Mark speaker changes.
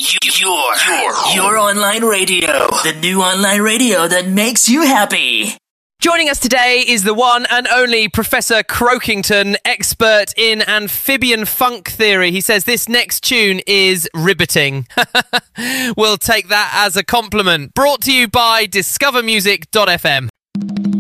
Speaker 1: Your online radio. The new online radio that makes you happy.
Speaker 2: Joining us today is the one and only Professor Croakington, expert in amphibian funk theory. He says this next tune is riveting. We'll take that as a compliment. Brought to you by discovermusic.fm.